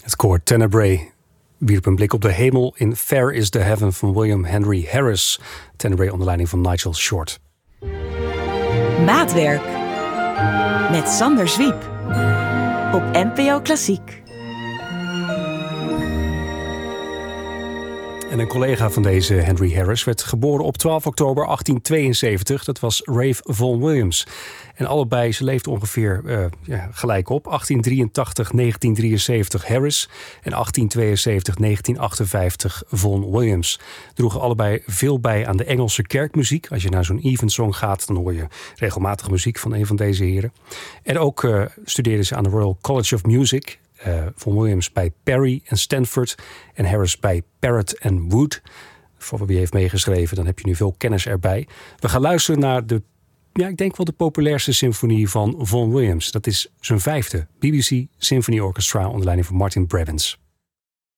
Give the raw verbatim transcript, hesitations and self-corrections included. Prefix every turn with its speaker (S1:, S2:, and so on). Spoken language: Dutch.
S1: Het koor Tenebrae wierp een blik op de hemel in Fair is the Heaven van William Henry Harris. Tenebrae onder leiding van Nigel Short.
S2: Maatwerk met Sander Zwiep op N P O Klassiek.
S1: En een collega van deze Henry Harris werd geboren op twaalf oktober achttien tweeënzeventig. Dat was Ralph Vaughan Williams. En allebei, ze leefden ongeveer uh, ja, gelijk op. achttien drieëntachtig, negentien drieënzeventig Harris en achttien tweeënzeventig, negentien achtenvijftig Vaughan Williams. Droegen allebei veel bij aan de Engelse kerkmuziek. Als je naar zo'n Evensong gaat, dan hoor je regelmatig muziek van een van deze heren. En ook uh, studeerden ze aan de Royal College of Music. Uh, Vaughan Williams bij Perry en Stanford en Harris bij Parrott en Wood. Voor wie heeft meegeschreven, dan heb je nu veel kennis erbij. We gaan luisteren naar de, ja, ik denk wel de populairste symfonie van Vaughan Williams. Dat is zijn vijfde, B B C Symphony Orchestra onder leiding van Martin Brabants.